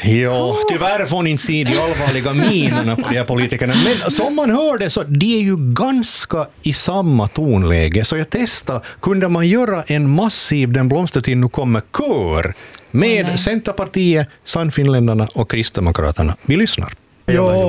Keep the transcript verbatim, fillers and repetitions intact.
Ja, tyvärr får ni inte se de allvarliga minerna på de här politikerna. Men som man hörde så de är ju ganska i samma tonläge. Så jag testade, kunde man göra en massiv Den blomstertid nu kommer kör med oh, Centerpartiet, Sannfinländarna och Kristdemokraterna. Vi lyssnar. Ja.